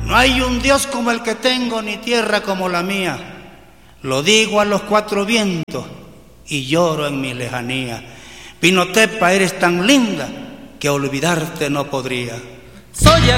No hay un Dios como el que tengo, ni tierra como la mía. Lo digo a los cuatro vientos y lloro en mi lejanía. Pinotepa, eres tan linda que olvidarte no podría. Soy